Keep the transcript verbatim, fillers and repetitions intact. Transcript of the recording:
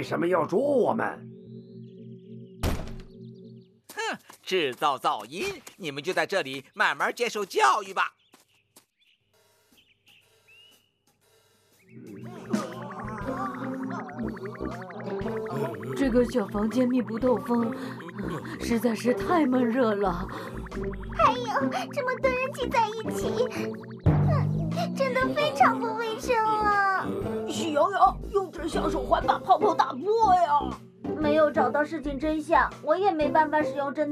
什么要捉我们？ 哼，制造噪音，你们就在这里慢慢接受教育吧。 这个小房间密不透风，实在是太闷热了。 还有这么多人挤在一起，嗯，真的非常不卫生啊！ 喜羊羊，用只小手环把泡泡打破呀！ 没有找到事情真相，我也没办法使用侦